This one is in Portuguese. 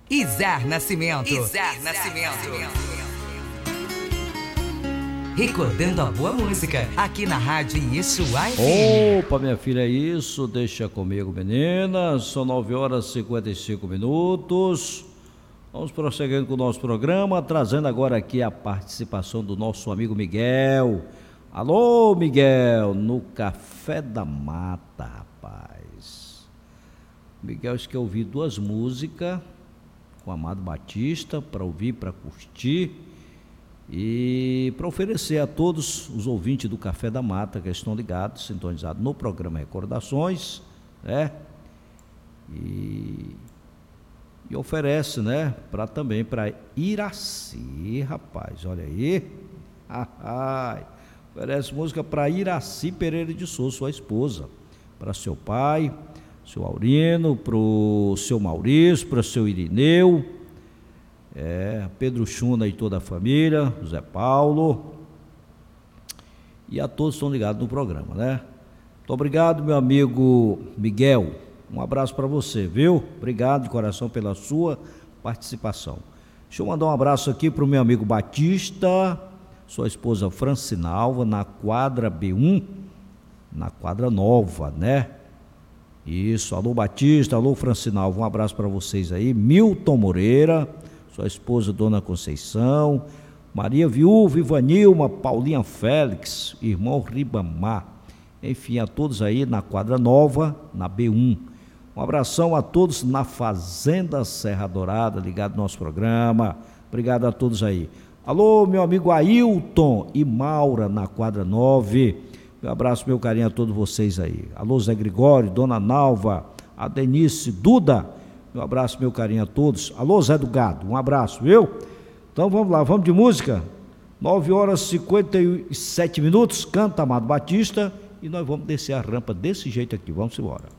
Izar Nascimento. Recordando a boa música, aqui na Rádio Yeshua FM. Opa, minha filha, é isso, deixa comigo, meninas. São 9h55. Vamos prosseguindo com o nosso programa, trazendo agora aqui a participação do nosso amigo Miguel. Alô, Miguel, no Café da Mata, rapaz. Miguel disse que eu ouvi duas músicas com o Amado Batista, para ouvir, para curtir e para oferecer a todos os ouvintes do Café da Mata que estão ligados, sintonizados no programa Recordações, né? E oferece, né, também para Iraci, rapaz, olha aí, oferece música para Iraci Pereira de Souza, sua esposa, para seu pai, seu Aurino, para o seu Maurício, para o seu Irineu, Pedro Chuna e toda a família, José Paulo, e a todos que estão ligados no programa, né? Muito obrigado, meu amigo Miguel. Um abraço para você, viu? Obrigado de coração pela sua participação. Deixa eu mandar um abraço aqui para o meu amigo Batista, sua esposa Francinalva, na quadra B1, na quadra nova, né? Isso, alô Batista, alô Francinalva, um abraço para vocês aí. Milton Moreira, sua esposa Dona Conceição, Maria Viúva, Ivanilma, Paulinha Félix, irmão Ribamar, enfim, a todos aí na quadra nova, na B1. Um abração a todos na Fazenda Serra Dourada, ligado no nosso programa. Obrigado a todos aí. Alô, meu amigo Ailton e Maura, na quadra 9. Meu abraço, meu carinho a todos vocês aí. Alô, Zé Gregório, Dona Nalva, a Denise, Duda. Meu abraço, meu carinho a todos. Alô, Zé do Gado, um abraço, viu? Então vamos lá, vamos de música. 9h57. Canta Amado Batista e nós vamos descer a rampa desse jeito aqui. Vamos embora.